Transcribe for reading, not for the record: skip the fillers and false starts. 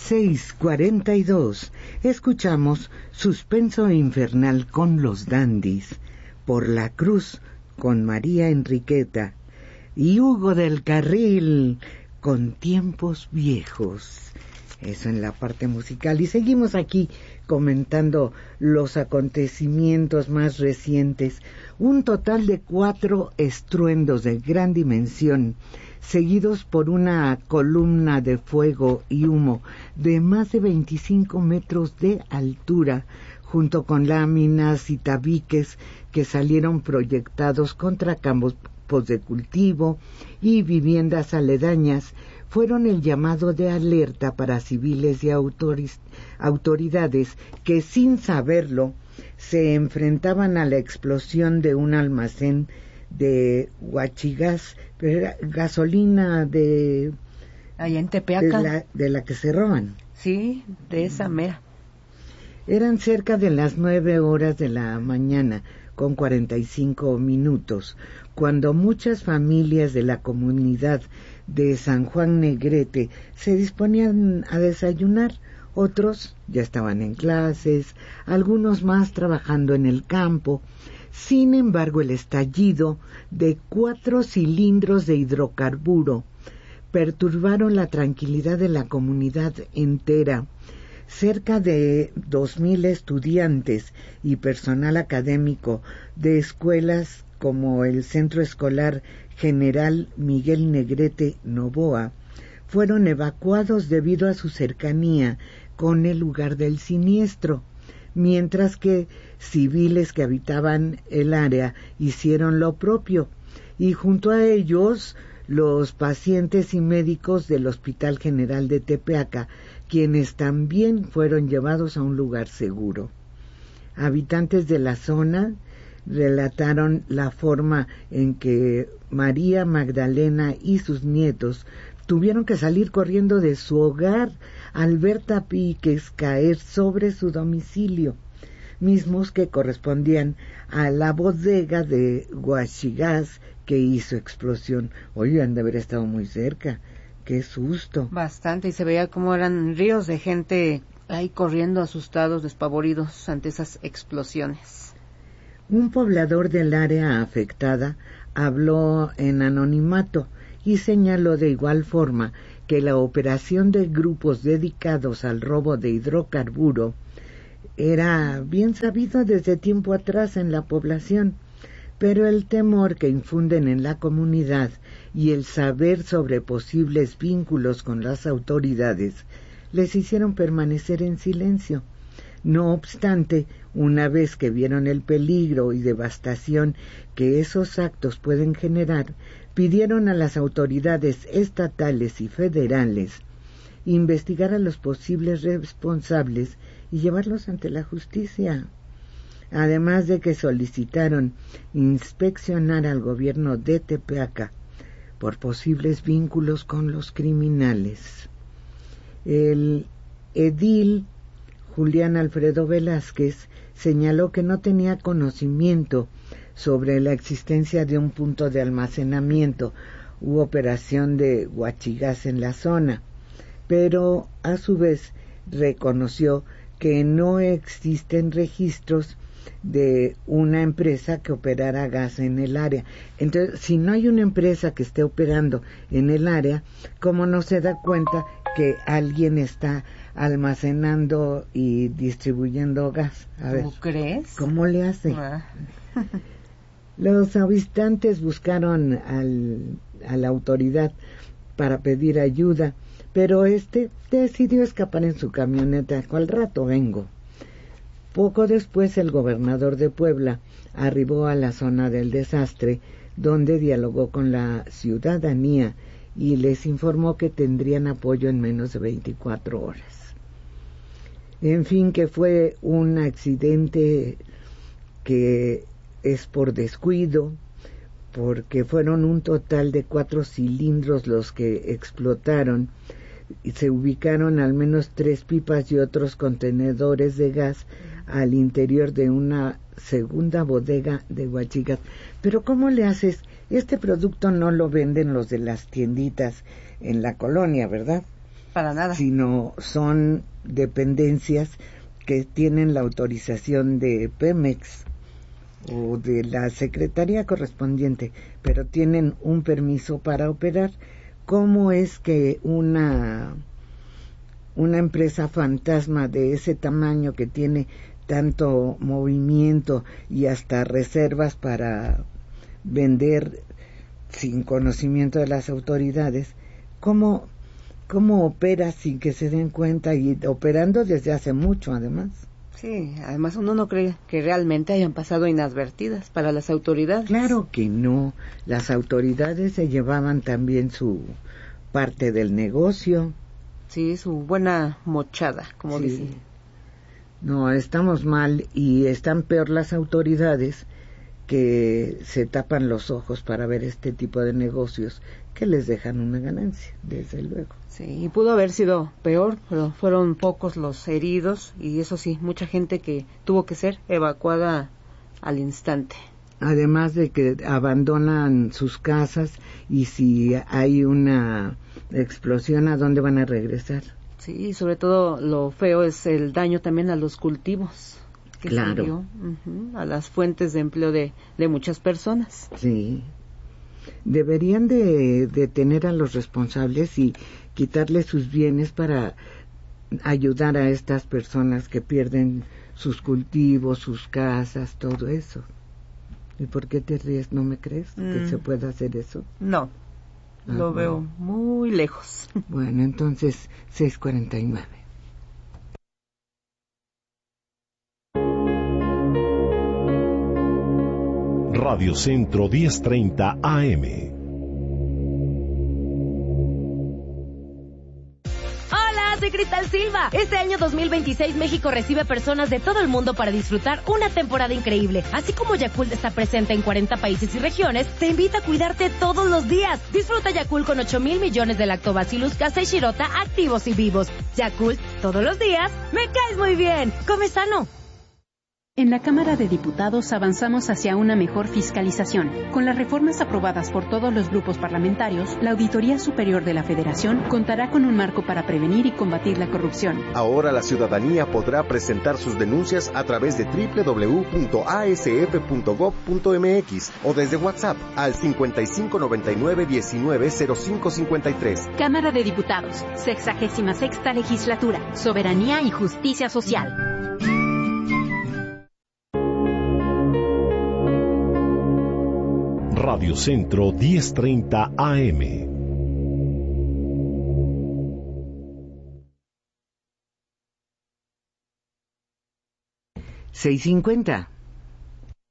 6:42. Escuchamos Suspenso Infernal con los Dandys, Por la Cruz con María Enriqueta y Hugo del Carril con Tiempos Viejos. Eso en la parte musical. Y seguimos aquí comentando los acontecimientos más recientes. Un total de 4 estruendos de gran dimensión, seguidos por una columna de fuego y humo de más de 25 metros de altura, junto con láminas y tabiques que salieron proyectados contra campos de cultivo y viviendas aledañas, fueron el llamado de alerta para civiles y autoridades que, sin saberlo, se enfrentaban a la explosión de un almacén de huachigás, gasolina de... Allá en Tepeaca. De la que se roban. Sí, de esa mera. Eran cerca de las 9:00 de la mañana, con 45 minutos, cuando muchas familias de la comunidad de San Juan Negrete se disponían a desayunar. Otros ya estaban en clases, algunos más trabajando en el campo. Sin embargo, el estallido de 4 cilindros de hidrocarburo perturbaron la tranquilidad de la comunidad entera. Cerca de 2,000 estudiantes y personal académico de escuelas como el Centro Escolar General Miguel Negrete Novoa fueron evacuados debido a su cercanía con el lugar del siniestro, mientras que civiles que habitaban el área hicieron lo propio, y junto a ellos los pacientes y médicos del Hospital General de Tepeaca, quienes también fueron llevados a un lugar seguro. Habitantes de la zona relataron la forma en que María Magdalena y sus nietos tuvieron que salir corriendo de su hogar al ver tabiques caer sobre su domicilio, mismos que correspondían a la bodega de huachigás que hizo explosión. Oye, han de haber estado muy cerca. ¡Qué susto! Bastante, y se veía como eran ríos de gente ahí corriendo, asustados, despavoridos ante esas explosiones. Un poblador del área afectada habló en anonimato y señaló de igual forma que la operación de grupos dedicados al robo de hidrocarburo era bien sabido desde tiempo atrás en la población, pero el temor que infunden en la comunidad y el saber sobre posibles vínculos con las autoridades les hicieron permanecer en silencio. No obstante, una vez que vieron el peligro y devastación que esos actos pueden generar, pidieron a las autoridades estatales y federales investigar a los posibles responsables y llevarlos ante la justicia. Además de que solicitaron inspeccionar al gobierno de Tepeaca por posibles vínculos con los criminales. El edil Julián Alfredo Velázquez señaló que no tenía conocimiento sobre la existencia de un punto de almacenamiento u operación de huachigás en la zona, pero a su vez reconoció que no existen registros de una empresa que operara gas en el área. Entonces, si no hay una empresa que esté operando en el área, ¿cómo no se da cuenta que alguien está almacenando y distribuyendo gas? A ver, ¿tú crees? ¿Cómo le hace? Los habitantes buscaron a la autoridad para pedir ayuda, pero decidió escapar en su camioneta. Al rato vengo. Poco después, el gobernador de Puebla arribó a la zona del desastre, donde dialogó con la ciudadanía y les informó que tendrían apoyo en menos de 24 horas. En fin, que fue un accidente que es por descuido, porque fueron un total de 4 cilindros los que explotaron, y se ubicaron al menos 3 pipas y otros contenedores de gas al interior de una segunda bodega de huachigás. Pero ¿cómo le haces? Este producto no lo venden los de las tienditas en la colonia, ¿verdad? para nada. Sino son dependencias que tienen la autorización de Pemex o de la secretaría correspondiente, pero tienen un permiso para operar. ¿Cómo es que una empresa fantasma de ese tamaño, que tiene tanto movimiento y hasta reservas para vender sin conocimiento de las autoridades, cómo opera sin que se den cuenta, y operando desde hace mucho además? Sí, además uno no cree que realmente hayan pasado inadvertidas para las autoridades. Claro que no, las autoridades se llevaban también su parte del negocio. Sí, su buena mochada, como sí. dicen. No, estamos mal, y están peor las autoridades, que se tapan los ojos para ver este tipo de negocios que les dejan una ganancia, desde luego. Sí, y pudo haber sido peor, pero fueron pocos los heridos, y eso sí, mucha gente que tuvo que ser evacuada al instante. Además de que abandonan sus casas, y si hay una explosión, ¿a dónde van a regresar? Sí, y sobre todo lo feo es el daño también a los cultivos. Que claro. Se dio, a las fuentes de empleo de muchas personas. Sí. Deberían de detener a los responsables y quitarles sus bienes para ayudar a estas personas que pierden sus cultivos, sus casas, todo eso. ¿Y por qué te ríes? ¿No me crees que se pueda hacer eso? No, lo veo muy lejos. Bueno, entonces 6:49. Radio Centro 1030 AM. Soy Cristal Silva. Este año 2026 México recibe personas de todo el mundo para disfrutar una temporada increíble. Así como Yakult está presente en 40 países y regiones, te invita a cuidarte todos los días. Disfruta Yakult con 8,000 millones de Lactobacillus casei shirota activos y vivos. Yakult, todos los días, me caes muy bien. Come sano. En la Cámara de Diputados avanzamos hacia una mejor fiscalización. Con las reformas aprobadas por todos los grupos parlamentarios, la Auditoría Superior de la Federación contará con un marco para prevenir y combatir la corrupción. Ahora la ciudadanía podrá presentar sus denuncias a través de www.asf.gov.mx o desde WhatsApp al 5599-190553. Cámara de Diputados, 66ª Legislatura, Soberanía y Justicia Social. Radio Centro 1030 AM. $6.50.